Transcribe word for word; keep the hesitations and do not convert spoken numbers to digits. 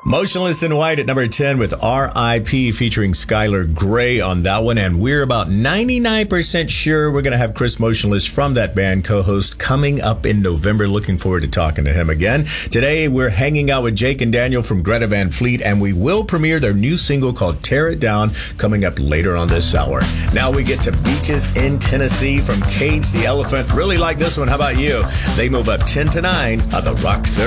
Motionless in White at number ten with R I P featuring Skylar Grey on that one. And we're about ninety-nine percent sure we're going to have Chris Motionless from that band co-host coming up in November. Looking forward to talking to him again. Today, we're hanging out with Jake and Daniel from Greta Van Fleet, and we will premiere their new single called Tear It Down coming up later on this hour. Now we get to Beaches in Tennessee from Cage the Elephant. Really like this one. How about you? They move up ten to nine on the Rock thirty.